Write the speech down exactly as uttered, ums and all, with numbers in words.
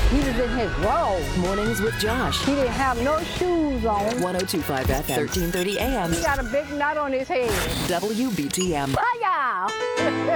He was in his role. Mornings with Josh. He didn't have no shoes on. one oh two point five F M. thirteen thirty A M. He got a big nut on his head. W B T M. Hiya!